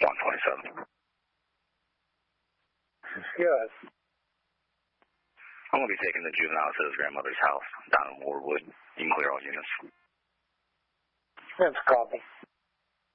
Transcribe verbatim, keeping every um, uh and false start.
one twenty-seven. Yes. I'm going to be taking the juvenile to his grandmother's house down in Wardwood. You can clear all units. That's a copy.